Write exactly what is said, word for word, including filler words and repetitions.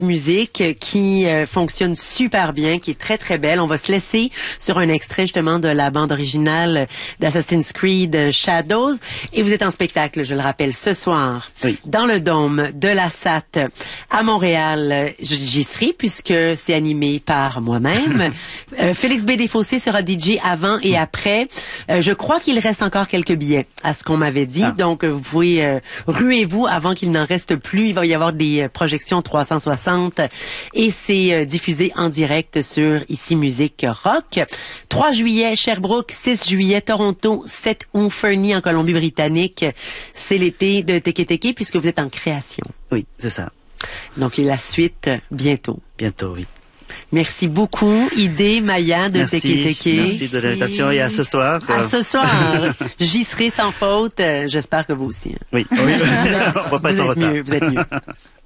musique qui euh, fonctionne super bien, qui est très très belle. On va se laisser sur un extrait justement de la bande originale d'Assassin's Creed Shadows. Et vous êtes en spectacle, je le rappelle, ce soir, oui. dans le Dôme de la S A T à Montréal. J'y serai puisque c'est animé par moi-même. euh, Félix B. Desfossés sera D J avant et après. Euh, je crois qu'il reste encore quelques billets à ce qu'on m'avait dit. Ah. Donc, vous pouvez euh, ruez-vous avant qu'il n'en reste plus. Il va y avoir des euh, projections trois cent soixante et c'est euh, diffusé en direct sur Ici Musique Rock. trois juillet, Sherbrooke. six juillet, Toronto. sept août, Fernie en Colombie-Britannique. C'est l'été de Teke Teke puisque vous êtes en création. Oui, c'est ça. Donc, la suite bientôt. Bientôt, oui. Merci beaucoup, Idé, Maya de Teke Teke. Merci de l'invitation et à ce soir. À ce soir. J'y serai sans faute. J'espère que vous aussi. Oui, oui. On va pas être en retard. Mieux, vous êtes mieux.